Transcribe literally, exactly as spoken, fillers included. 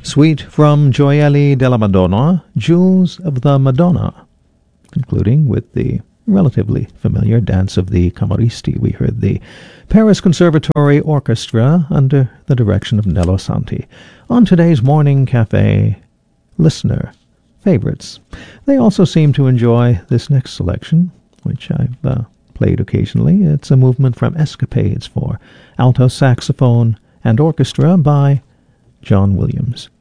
Suite from Gioeli della Madonna, Jewels of the Madonna. Concluding with the relatively familiar Dance of the Camorristi, we heard the Paris Conservatory Orchestra under the direction of Nello Santi. On today's Morning Cafe, listener favorites. They also seem to enjoy this next selection, which I've uh, played occasionally. It's a movement from Escapades for alto saxophone and orchestra by John Williams.